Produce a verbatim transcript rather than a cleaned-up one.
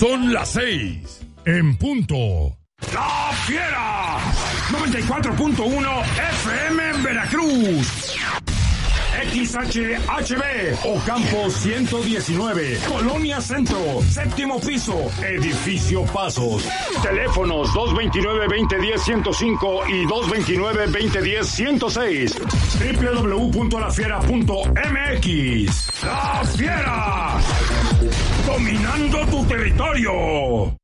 Son las seis, en punto. ¡La Fiera! noventa y cuatro punto uno F M en Veracruz. X H H B, Ocampo ciento diecinueve, Colonia Centro, séptimo piso, Edificio Pasos. Teléfonos dos veintinueve, veinte diez, ciento cinco y dos veintinueve, veinte diez, ciento seis. doble u doble u doble u punto la fiera punto m x. ¡La Fiera! Dominando tu territorio.